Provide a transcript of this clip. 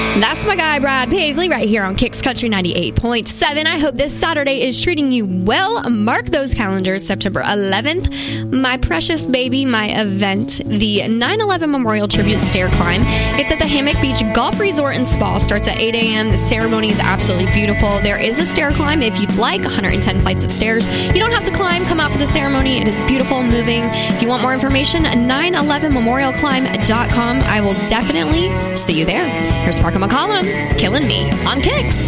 That's my guy, Brad Paisley, right here on Kicks Country 98.7. I hope this Saturday is treating you well. Mark those calendars, September 11th. My precious baby, my event, the 9/11 Memorial Tribute Stair Climb. It's at the Hammock Beach Golf Resort and Spa. Starts at 8 a.m. The ceremony is absolutely beautiful. There is a stair climb if you'd like, 110 flights of stairs. You don't have to climb. Come out for the ceremony. It is beautiful, moving. If you want more information, 911memorialclimb.com. I will definitely see you there. Here's Parker McCollum, Killing Me on Kicks.